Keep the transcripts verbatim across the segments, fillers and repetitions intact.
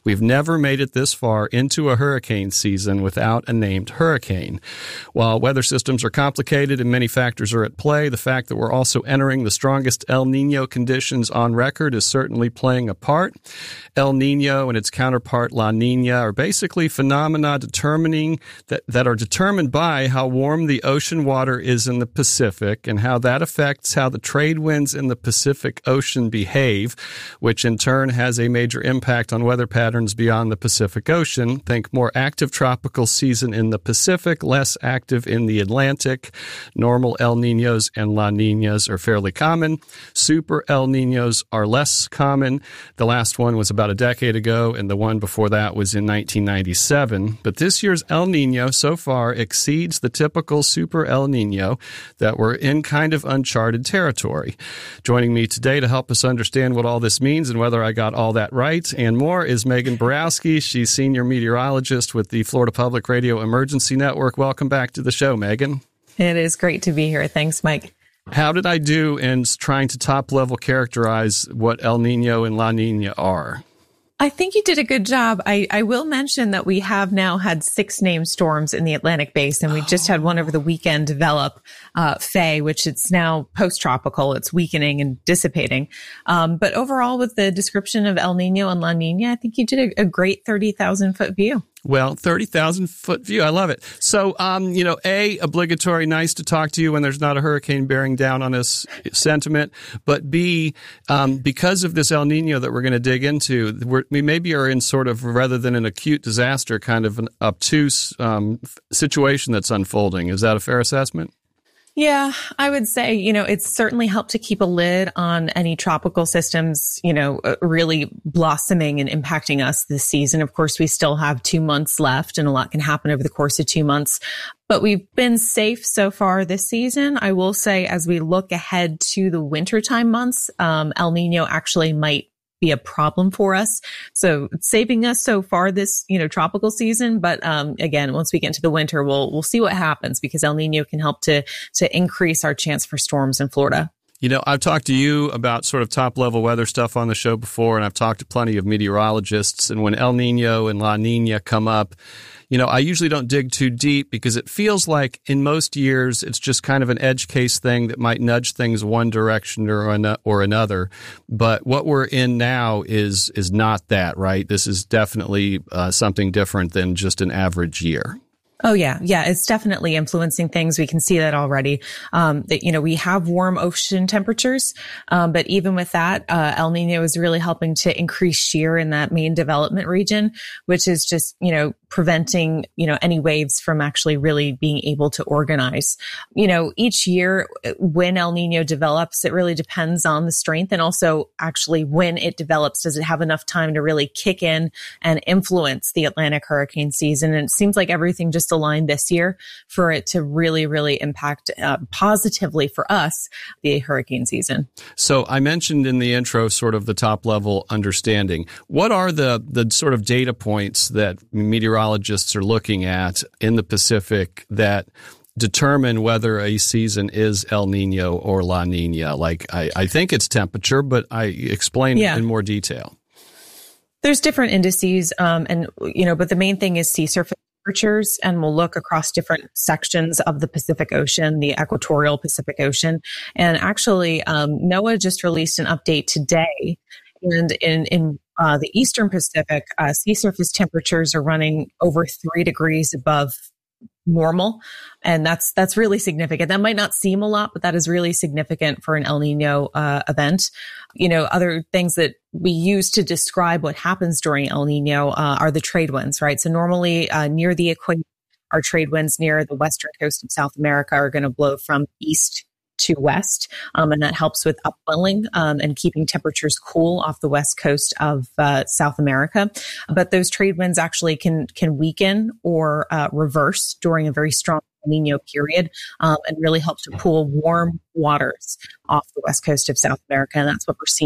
We've never made it this far into a hurricane season without a named hurricane. While weather systems are complicated and many factors are at play, the fact that we're also entering the strongest El Nino conditions on record is certainly playing a part. El Nino and its counterpart La Nina are basically phenomena determining that, that are determined by how warm the ocean water is in the Pacific and how that affects how the trade winds in the Pacific Ocean behave, which in turn has a major impact on weather patterns beyond the Pacific Ocean. Think more active tropical season in the Pacific, less active in the Atlantic. Normal El Ninos and La Ninas are fairly common. Super El Ninos are less common. The last one was about a decade ago, and the one before that was in nineteen ninety-seven. But this year's El Nino so far exceeds the typical Super El Nino, that we're in kind of uncharted territory. Joining me today to help us understand what all this means and whether I got all that right and more is Megan Borowski. She's senior meteorologist with the Florida Public Radio Emergency Network. Welcome back to the show, Megan. It is great to be here. Thanks, Mike. How did I do in trying to top-level characterize what El Nino and La Nina are? I think you did a good job. I, I will mention that we have now had six named storms in the Atlantic Basin. We just had one over the weekend develop, uh, Faye, which it's now post-tropical. It's weakening and dissipating. Um, but overall, with the description of El Nino and La Nina, I think you did a, a great thirty thousand foot view. Well, thirty thousand foot view. I love it. So, um, you know, A, obligatory, nice to talk to you when there's not a hurricane bearing down on us sentiment. But B, um, because of this El Nino that we're going to dig into, we're, we maybe are in sort of, rather than an acute disaster, kind of an obtuse um, situation that's unfolding. Is that a fair assessment? Yeah, I would say, you know, it's certainly helped to keep a lid on any tropical systems, you know, really blossoming and impacting us this season. Of course, we still have two months left and a lot can happen over the course of two months. But we've been safe so far this season. I will say, as we look ahead to the wintertime months, um, El Nino actually might be a problem for us. So it's saving us so far this, you know, tropical season. But, um, again, once we get into the winter, we'll, we'll see what happens because El Nino can help to, to increase our chance for storms in Florida. You know, I've talked to you about sort of top-level weather stuff on the show before, and I've talked to plenty of meteorologists. And when El Nino and La Nina come up, you know, I usually don't dig too deep because it feels like in most years it's just kind of an edge case thing that might nudge things one direction or an- or another. But what we're in now is is not that, right? This is definitely uh, something different than just an average year. Oh, yeah. Yeah. It's definitely influencing things. We can see that already. Um, that, you know, we have warm ocean temperatures. Um, but even with that, uh, El Nino is really helping to increase shear in that main development region, which is just, you know, preventing, you know, any waves from actually really being able to organize. You know, each year when El Nino develops, it really depends on the strength and also actually when it develops, does it have enough time to really kick in and influence the Atlantic hurricane season? And it seems like everything just aligned this year for it to really, really impact uh, positively for us, the hurricane season. So I mentioned in the intro sort of the top level understanding. What are the, the sort of data points that meteorologists are looking at in the Pacific that determine whether a season is El Nino or La Nina? Like, I, I think it's temperature, but I explain yeah. in more detail. There's different indices, um, and, you know, but the main thing is sea surface temperatures, and we'll look across different sections of the Pacific Ocean, the equatorial Pacific Ocean. And actually, um, NOAA just released an update today. And in, in uh, the Eastern Pacific, uh, sea surface temperatures are running over three degrees above normal. And that's, that's really significant. That might not seem a lot, but that is really significant for an El Nino, uh, event. You know, other things that we use to describe what happens during El Nino, uh, are the trade winds, right? So normally, uh, near the equator, our trade winds near the western coast of South America are going to blow from east to west. Um, and that helps with upwelling, um, and keeping temperatures cool off the west coast of, uh, South America. But those trade winds actually can, can weaken or, uh, reverse during a very strong El Nino period, um, and really help to pull warm waters off the west coast of South America. And that's what we're seeing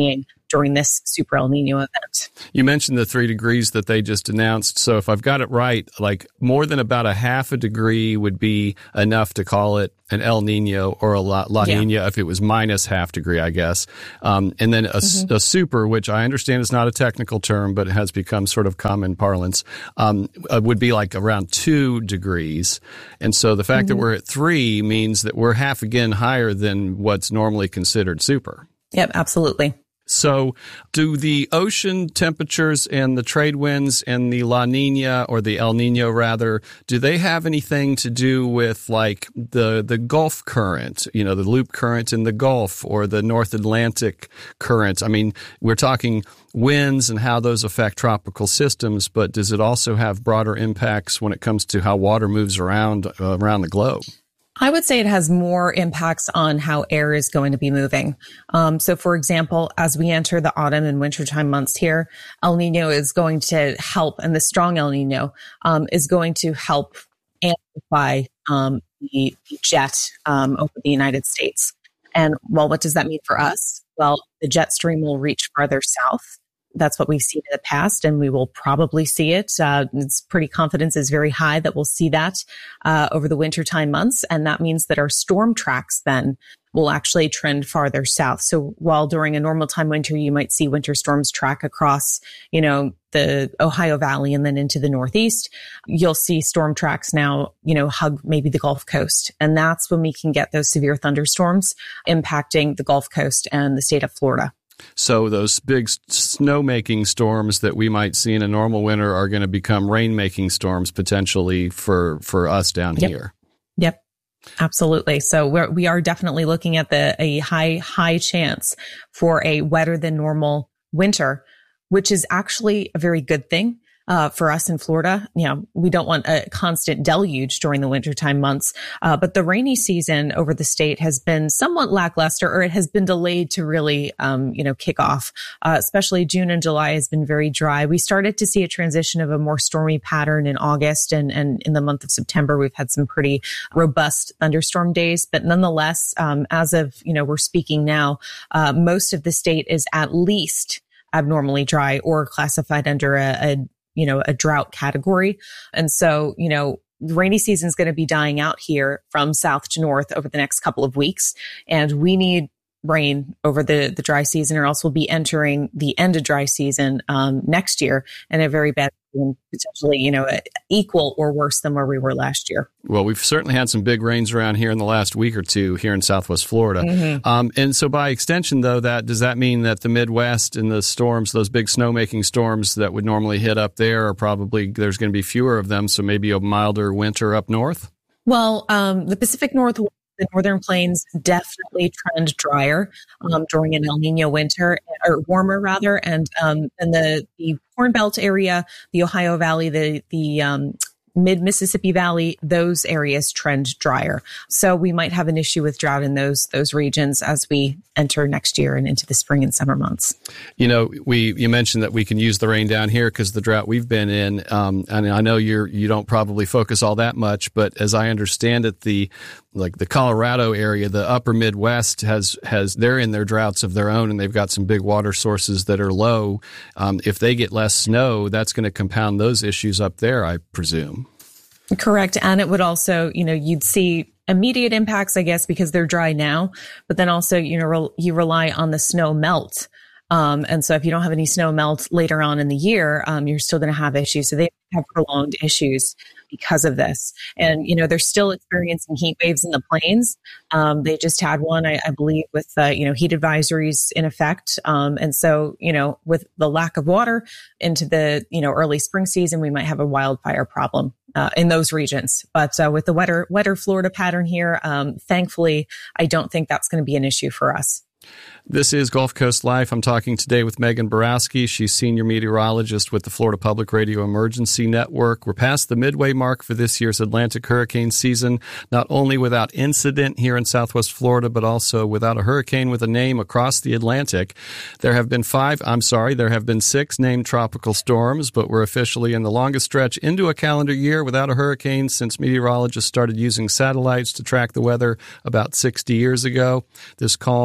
during this Super El Nino event. You mentioned the three degrees that they just announced. So if I've got it right, like more than about a half a degree would be enough to call it an El Nino or a La, La yeah. Nina if it was minus half degree, I guess. Um, and then a, mm-hmm. a super, which I understand is not a technical term, but it has become sort of common parlance, um, uh, would be like around two degrees. And so the fact mm-hmm. that we're at three means that we're half again higher than what's normally considered super. Yep, absolutely. So do the ocean temperatures and the trade winds and the La Nina, or the El Nino rather, do they have anything to do with like the, the Gulf current, you know, the loop current in the Gulf or the North Atlantic current? I mean, we're talking winds and how those affect tropical systems, but does it also have broader impacts when it comes to how water moves around uh, around the globe? I would say it has more impacts on how air is going to be moving. Um, so, for example, as we enter the autumn and wintertime months here, El Nino is going to help, and the strong El Nino um, is going to help amplify um, the, the jet um, over the United States. And, well, what does that mean for us? Well, the jet stream will reach farther south. That's what we've seen in the past, and we will probably see it. Uh, it's pretty confidence is very high that we'll see that uh, over the wintertime months. And that means that our storm tracks then will actually trend farther south. So while during a normal time winter, you might see winter storms track across, you know, the Ohio Valley and then into the Northeast, you'll see storm tracks now, you know, hug maybe the Gulf Coast. And that's when we can get those severe thunderstorms impacting the Gulf Coast and the state of Florida. So those big snow-making storms that we might see in a normal winter are going to become rain-making storms potentially for, for us down yep. here. Yep, absolutely. So we're, we are definitely looking at the a high, high chance for a wetter than normal winter, which is actually a very good thing. Uh, for us in Florida, you know, we don't want a constant deluge during the wintertime months. Uh, but the rainy season over the state has been somewhat lackluster, or it has been delayed to really, um, you know, kick off. Uh, especially June and July has been very dry. We started to see a transition of a more stormy pattern in August, and, and in the month of September, we've had some pretty robust thunderstorm days. But nonetheless, um, as of, you know, we're speaking now, uh, most of the state is at least abnormally dry or classified under a, a you know, a drought category. And so, you know, the rainy season is going to be dying out here from south to north over the next couple of weeks. And we need rain over the, the dry season, or else we'll be entering the end of dry season um, next year in a very bad, potentially, you know, equal or worse than where we were last year. Well, we've certainly had some big rains around here in the last week or two here in Southwest Florida. Mm-hmm. Um, and so by extension, though, that does that mean that the Midwest and the storms, those big snowmaking storms that would normally hit up there, are probably, there's going to be fewer of them, so maybe a milder winter up north? Well, um, the Pacific Northwest, the northern plains definitely trend drier um, during an El Nino winter, or warmer rather, and um, and the the Corn Belt area, the Ohio Valley, the the um, mid Mississippi Valley, those areas trend drier. So we might have an issue with drought in those those regions as we enter next year and into the spring and summer months. You know, we you mentioned that we can use the rain down here because the drought we've been in, um, and I know you're you don't probably focus all that much, but as I understand it, the like the Colorado area, the upper Midwest has has they're in their droughts of their own, and they've got some big water sources that are low. Um, if they get less snow, that's going to compound those issues up there, I presume. Correct. And it would also, you know, you'd see immediate impacts, I guess, because they're dry now, but then also, you know, re- you rely on the snow melt. Um, and so if you don't have any snow melt later on in the year, um, you're still going to have issues. So they have prolonged issues because of this. And, you know, they're still experiencing heat waves in the plains. Um, they just had one, I, I believe, with, uh, you know, heat advisories in effect. Um, and so, you know, with the lack of water into the, you know, early spring season, we might have a wildfire problem uh, in those regions. But uh, with the wetter, wetter Florida pattern here, um, thankfully, I don't think that's going to be an issue for us. This is Gulf Coast Life. I'm talking today with Megan Borowski. She's senior meteorologist with the Florida Public Radio Emergency Network. We're past the midway mark for this year's Atlantic hurricane season, not only without incident here in Southwest Florida, but also without a hurricane with a name across the Atlantic. There have been five, I'm sorry, there have been six named tropical storms, but we're officially in the longest stretch into a calendar year without a hurricane since meteorologists started using satellites to track the weather about sixty years ago. This calm is in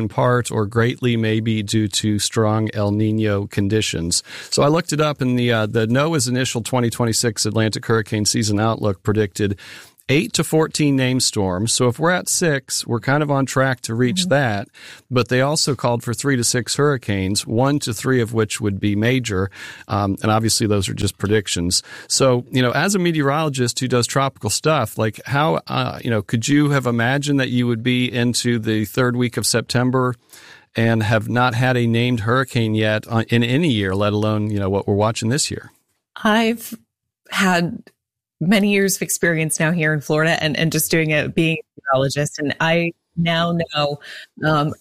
in part or greatly maybe due to strong El Nino conditions. So I looked it up, and the uh, the NOAA's initial twenty twenty-six Atlantic hurricane season outlook predicted eight to fourteen named storms. So if we're at six, we're kind of on track to reach mm-hmm. that. But they also called for three to six hurricanes, one to three of which would be major. Um, and obviously those are just predictions. So, you know, as a meteorologist who does tropical stuff, like how, uh, you know, could you have imagined that you would be into the third week of September and have not had a named hurricane yet in any year, let alone, you know, what we're watching this year? I've had many years of experience now here in Florida and, and just doing it, being a meteorologist. And I now know, um,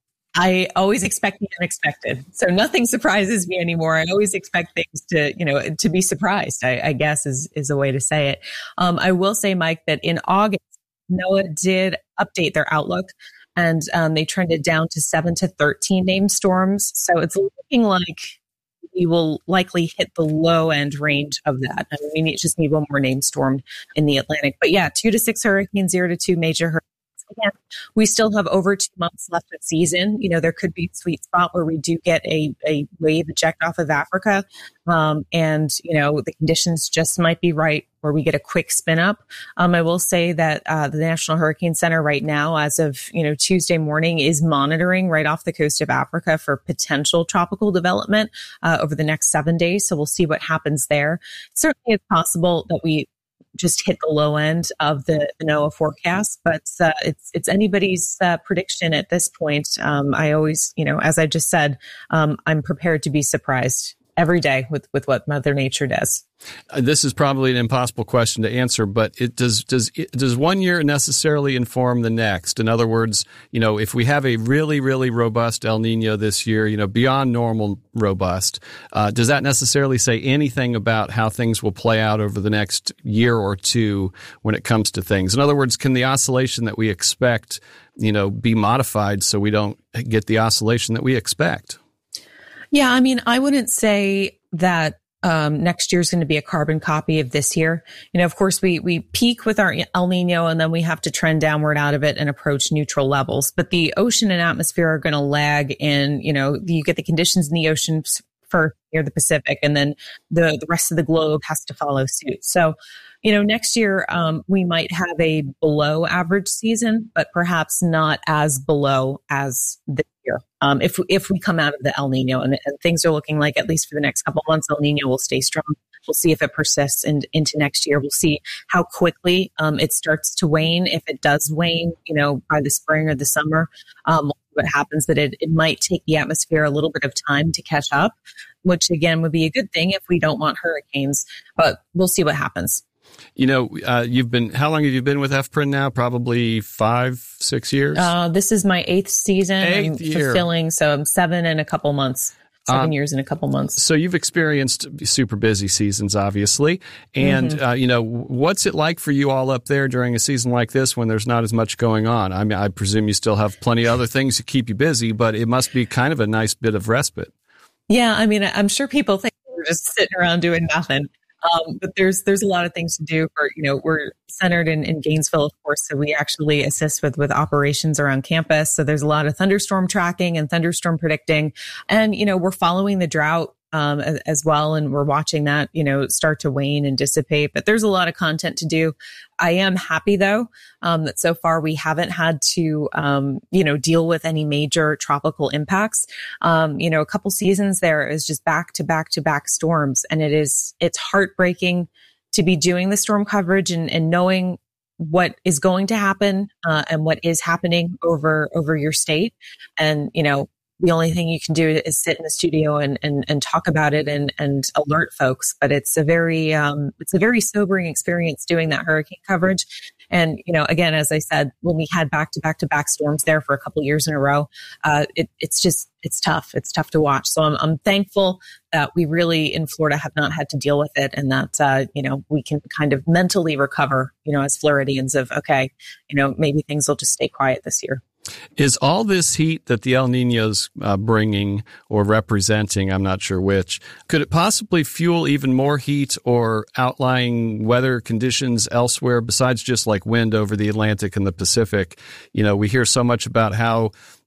I always expect the unexpected. So nothing surprises me anymore. I always expect things to, you know, to be surprised, I, I guess is, is a way to say it. Um, I will say, Mike, that in August, NOAA did update their outlook, and um, they trended down to seven to thirteen named storms. So it's looking like we will likely hit the low end range of that. I mean, we need, just need one more named storm in the Atlantic. But yeah, two to six hurricanes, zero to two major hurricanes. Again, we still have over two months left of season. You know, there could be a sweet spot where we do get a, a wave eject off of Africa. Um, and, you know, the conditions just might be right where we get a quick spin up. Um, I will say that uh, the National Hurricane Center right now, as of, you know, Tuesday morning, is monitoring right off the coast of Africa for potential tropical development uh, over the next seven days. So we'll see what happens there. Certainly it's possible that we just hit the low end of the, the NOAA forecast, but uh, it's it's anybody's uh, prediction at this point. Um, I always, you know, as I just said, um, I'm prepared to be surprised every day with, with what Mother Nature does. Uh, this is probably an impossible question to answer, but it does does it, does one year necessarily inform the next? In other words, you know, if we have a really really robust El Nino this year, you know, beyond normal robust, uh, does that necessarily say anything about how things will play out over the next year or two when it comes to things? In other words, can the oscillation that we expect, you know, be modified so we don't get the oscillation that we expect? Yeah, I mean, I wouldn't say that um, next year is going to be a carbon copy of this year. You know, of course, we we peak with our El Nino and then we have to trend downward out of it and approach neutral levels. But the ocean and atmosphere are going to lag in, you know, you get the conditions in the ocean first near the Pacific, and then the, the rest of the globe has to follow suit. So, you know, next year um, we might have a below average season, but perhaps not as below as this year. Um, if if we come out of the El Nino and, and things are looking like, at least for the next couple of months, El Nino will stay strong. We'll see if it persists in, into next year. We'll see how quickly um, it starts to wane. If it does wane, you know, by the spring or the summer, um, what happens that it, it might take the atmosphere a little bit of time to catch up, which again would be a good thing if we don't want hurricanes. But we'll see what happens. You know, uh, you've been, how long have you been with F P R I N now? Probably five, six years? Uh, this is my eighth season. Eighth I'm year. fulfilling, so I'm seven and a couple months. Seven um, years and a couple months. So you've experienced super busy seasons, obviously. And, mm-hmm. uh, you know, what's it like for you all up there during a season like this when there's not as much going on? I mean, I presume you still have plenty of other things to keep you busy, but it must be kind of a nice bit of respite. Yeah, I mean, I'm sure people think we're just sitting around doing nothing. Um, but there's there's a lot of things to do. For, you know, we're centered in, in Gainesville, of course, so we actually assist with with operations around campus. So there's a lot of thunderstorm tracking and thunderstorm predicting, and you know, we're following the drought um, as, as well, and we're watching that, you know, start to wane and dissipate. But there's a lot of content to do. I am happy though um, that so far we haven't had to, um, you know, deal with any major tropical impacts. Um, you know, a couple seasons there is just back to back to back storms, and it is it's heartbreaking to be doing the storm coverage and, and knowing what is going to happen uh, and what is happening over over your state, and you know. The only thing you can do is sit in the studio and, and, and talk about it and, and alert folks. But it's a very, um, it's a very sobering experience doing that hurricane coverage. And, you know, again, as I said, when we had back to back to back storms there for a couple of years in a row, uh, it, it's just, it's tough. It's tough to watch. So I'm, I'm thankful that we really in Florida have not had to deal with it, and that, uh, you know, we can kind of mentally recover, you know, as Floridians of, okay, you know, maybe things will just stay quiet this year. Is all this heat that the El Nino's uh, bringing or representing, I'm not sure which, could it possibly fuel even more heat or outlying weather conditions elsewhere besides just like wind over the Atlantic and the Pacific? You know, we hear so much about how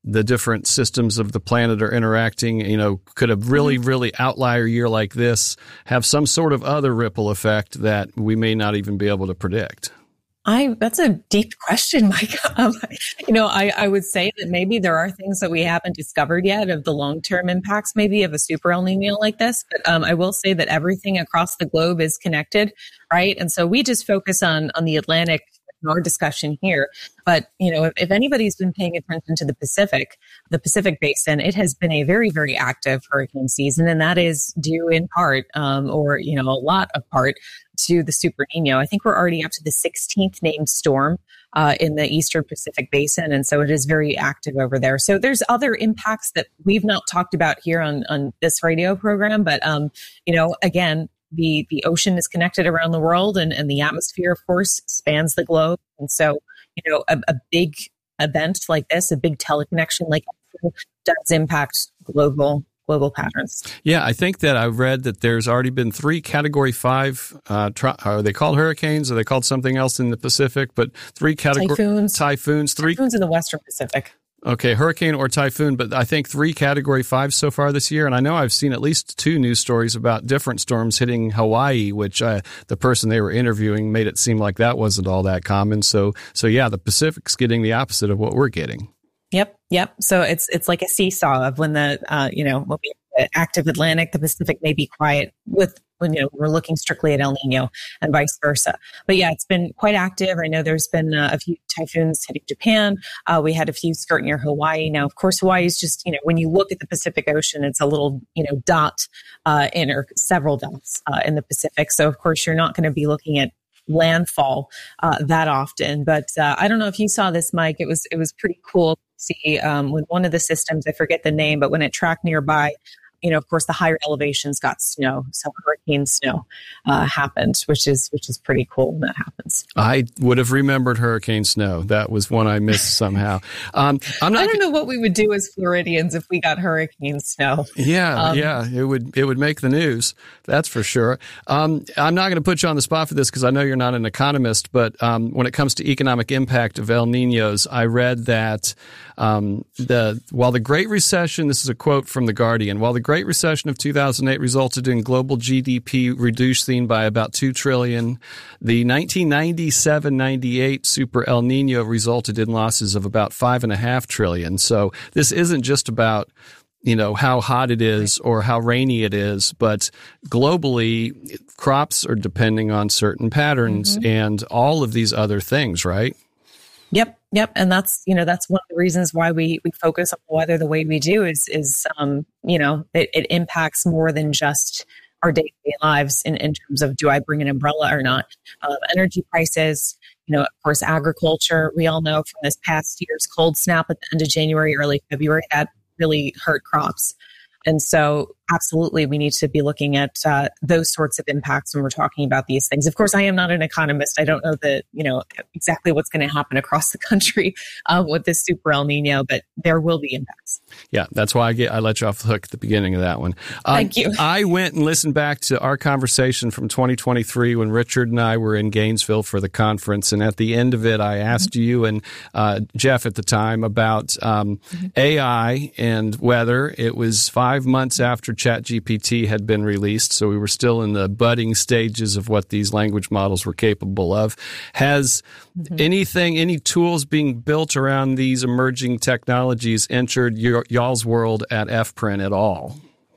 the different systems of the planet are interacting? You know, could a really, really outlier year like this have some sort of other ripple effect that we may not even be able to predict? I, that's a deep question, Mike. Um, you know, I, I would say that maybe there are things that we haven't discovered yet of the long-term impacts maybe of a super El Nino like this. But um, I will say that everything across the globe is connected, right? And so we just focus on, on the Atlantic in our discussion here. But, you know, if, if anybody's been paying attention to the Pacific, the Pacific Basin, it has been a very, very active hurricane season. And that is due in part, um, or, you know, a lot of part to the Super Nino. I think we're already up to the sixteenth named storm uh, in the Eastern Pacific Basin. And so it is very active over there. So there's other impacts that we've not talked about here on, on this radio program. But, um, you know, again, the, the ocean is connected around the world, and, and the atmosphere, of course, spans the globe. And so, you know, a, a big event like this, a big teleconnection like this, does impact global global patterns. Yeah, I think that I read that there's already been three Category Five. Uh, tri- are they called hurricanes? Are they called something else in the Pacific? But three category typhoons. Typhoons. Three typhoons in the Western Pacific. Okay, hurricane or typhoon, but I think three Category Fives so far this year. And I know I've seen at least two news stories about different storms hitting Hawaii, which uh, the person they were interviewing made it seem like that wasn't all that common. So, so yeah, the Pacific's getting the opposite of what we're getting. Yep, yep. So it's it's like a seesaw of when the uh, you know when we have the active Atlantic, the Pacific may be quiet with when you know we're looking strictly at El Nino, and vice versa. But yeah, it's been quite active. I know there's been uh, a few typhoons hitting Japan. Uh, we had a few skirt near Hawaii. Now, of course, Hawaii is just you know when you look at the Pacific Ocean, it's a little you know dot uh, in or several dots uh, in the Pacific. So of course, you're not going to be looking at landfall uh, that often. But uh, I don't know if you saw this, Mike. It was it was pretty cool to see um, when one of the systems, I forget the name, but when it tracked nearby, you know, of course, the higher elevations got snow, so hurricane snow uh, happened, which is which is pretty cool when that happens. I would have remembered hurricane snow. That was one I missed somehow. Um, I'm not. I don't know what we would do as Floridians if we got hurricane snow. Yeah, um, yeah, it would it would make the news. That's for sure. Um, I'm not going to put you on the spot for this because I know you're not an economist, but um, when it comes to economic impact of El Niños, I read that um, the while the Great Recession, this is a quote from The Guardian, while the Great Recession of two thousand eight resulted in global G D P reducing by about two trillion dollars. The nineteen ninety-seven ninety-eight Super El Nino resulted in losses of about five and a half trillion. So this isn't just about, you know, how hot it is or how rainy it is, but globally crops are depending on certain patterns mm-hmm. and all of these other things, right? Yep. Yep. And that's, you know, that's one of the reasons why we, we focus on the weather the way we do is, is, um, you know, it, it impacts more than just our day-to-day lives in, in terms of do I bring an umbrella or not? Um, energy prices, you know, of course, agriculture. We all know from this past year's cold snap at the end of January, early February, that really hurt crops. And so absolutely, we need to be looking at uh, those sorts of impacts when we're talking about these things. Of course, I am not an economist. I don't know the, you know, exactly what's going to happen across the country uh, with this Super El Nino, but there will be impacts. Yeah, that's why I get I let you off the hook at the beginning of that one. Um, Thank you. I went and listened back to our conversation from twenty twenty-three when Richard and I were in Gainesville for the conference, and at the end of it, I asked mm-hmm. you and uh, Jeff at the time about um, mm-hmm. A I and weather. It was five months after ChatGPT had been released, so we were still in the budding stages of what these language models were capable of. Has mm-hmm. anything, any tools being built around these emerging technologies entered your, y'all's world at F P R I N at all?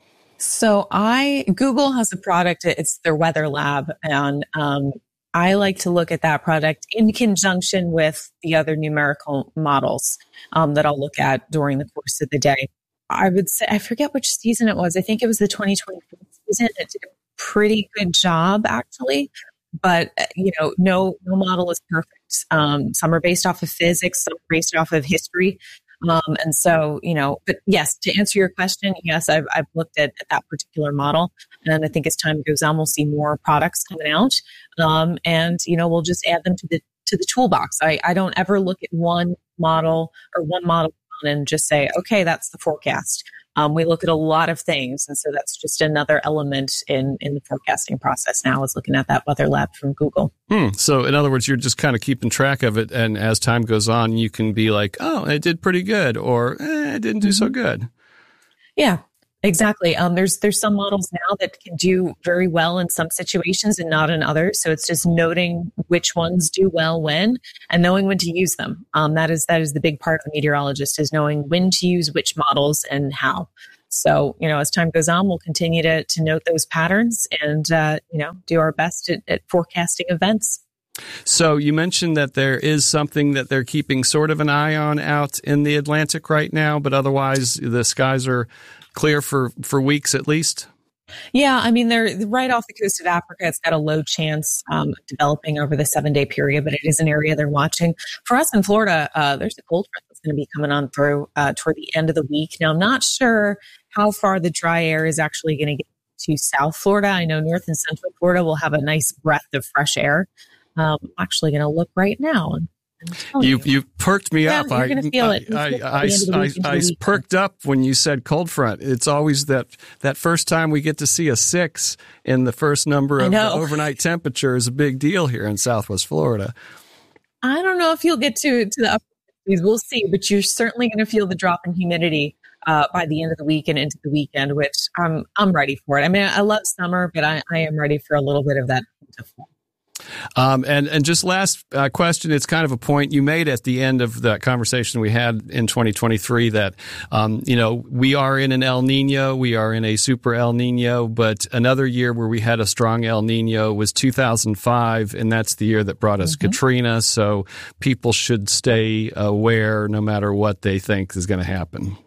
So I, Google has a product, it's their Weather Lab, and um, I like to look at that product in conjunction with the other numerical models um, that I'll look at during the course of the day. I would say, I forget which season it was. I think it was the twenty twenty-four season. It did a pretty good job, actually. But, you know, no no model is perfect. Um, some are based off of physics, some are based off of history. Um, and so, you know, but yes, to answer your question, yes, I've, I've looked at, at that particular model. And I think as time goes on, we'll see more products coming out. Um, and, you know, we'll just add them to the to the toolbox. I, I don't ever look at one model or one model and just say, okay, that's the forecast. Um, we look at a lot of things. And so that's just another element in, in the forecasting process now, is looking at that weather lab from Google. Hmm. So in other words, you're just kind of keeping track of it. And as time goes on, you can be like, oh, it did pretty good, or eh, it didn't do so good. Yeah. Exactly. Um, there's there's some models now that can do very well in some situations and not in others. So it's just noting which ones do well when, and knowing when to use them. Um, that is that is the big part of the meteorologist, is knowing when to use which models and how. So, you know, as time goes on, we'll continue to to note those patterns and uh, you know, do our best at, at forecasting events. So you mentioned that there is something that they're keeping sort of an eye on out in the Atlantic right now, but otherwise the skies are clear for, for weeks at least? Yeah, I mean, they're right off the coast of Africa. It's got a low chance um, of developing over the seven-day period, but it is an area they're watching. For us in Florida, uh, there's a cold front that's going to be coming on through uh, toward the end of the week. Now, I'm not sure how far the dry air is actually going to get to South Florida. I know North and Central Florida will have a nice breath of fresh air. Um, I'm actually going to look right now. You you perked me yeah, up. You're going to feel it. I, I, I, I, I perked up when you said cold front. It's always that, that first time we get to see a six in the first number of the overnight temperature is a big deal here in Southwest Florida. I don't know if you'll get to, to the upper fifties. We'll see, but you're certainly going to feel the drop in humidity uh, by the end of the week and into the weekend, which I'm, I'm ready for it. I mean, I love summer, but I, I am ready for a little bit of that fall. Um, and, and just last uh, question, it's kind of a point you made at the end of that conversation we had in twenty twenty-three that, um, you know, we are in an El Nino, we are in a super El Nino, but another year where we had a strong El Nino was two thousand five, and that's the year that brought us mm-hmm. Katrina. So people should stay aware no matter what they think is going to happen.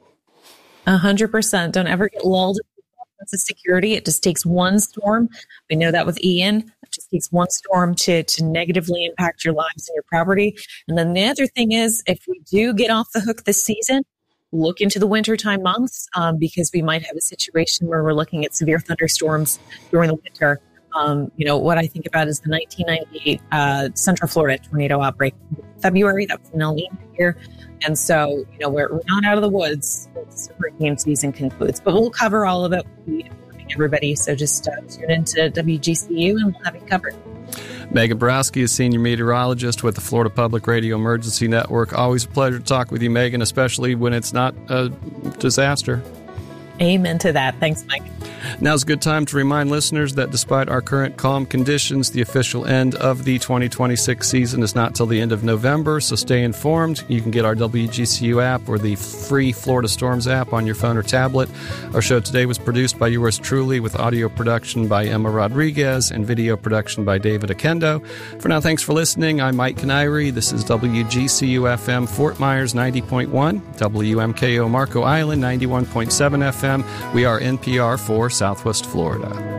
A hundred percent. Don't ever get lulled. Sense of security. It just takes one storm. We know that with Ian. It just takes one storm to to negatively impact your lives and your property. And then the other thing is, if we do get off the hook this season, look into the wintertime months um, because we might have a situation where we're looking at severe thunderstorms during the winter. Um, you know, what I think about is the nineteen ninety-eight uh, Central Florida tornado outbreak in February. That was an El Nino year. And so, you know, we're, we're not out of the woods once hurricane season concludes, but we'll cover all of it. We'll be informing everybody. So just uh, tune into W G C U and we'll have you covered. Megan Borowski is Senior Meteorologist with the Florida Public Radio Emergency Network. Always a pleasure to talk with you, Megan, especially when it's not a disaster. Amen to that. Thanks, Mike. Now's a good time to remind listeners that despite our current calm conditions, the official end of the twenty twenty-six season is not till the end of November, so stay informed. You can get our W G C U app or the free Florida Storms app on your phone or tablet. Our show today was produced by yours truly with audio production by Emma Rodriguez and video production by David Akendo. For now, thanks for listening. I'm Mike Canary. This is W G C U F M Fort Myers ninety point one, W M K O Marco Island ninety-one point seven F M. We are N P R for Southwest Florida.